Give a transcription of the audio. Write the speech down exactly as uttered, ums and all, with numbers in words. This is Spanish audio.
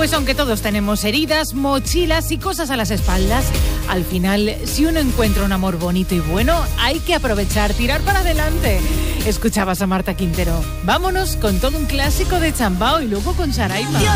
Pues aunque todos tenemos heridas, mochilas y cosas a las espaldas, al final, si uno encuentra un amor bonito y bueno, hay que aprovechar, tirar para adelante. Escuchabas a Marta Quintero. Vámonos con todo un clásico de Chambao y luego con Saraiva.